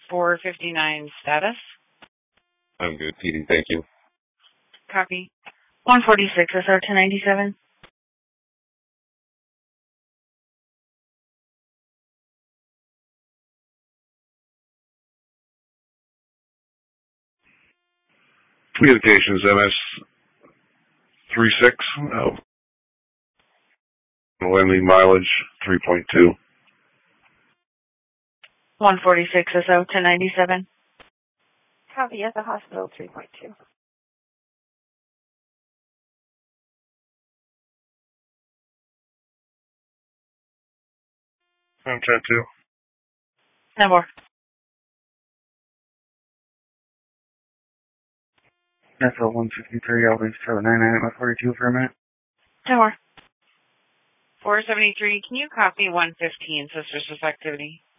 459 status. I'm good, Petey. Thank you. Copy. 146 SR 1097. Communications MS-36. Landing mileage 3.2. 146 SO 1097. Copy at the hospital 3.2. I'm 10-2. No more. SL 163, I'll be 799 at 42 for a minute. No more. 473, can you copy 115 suspicious activity?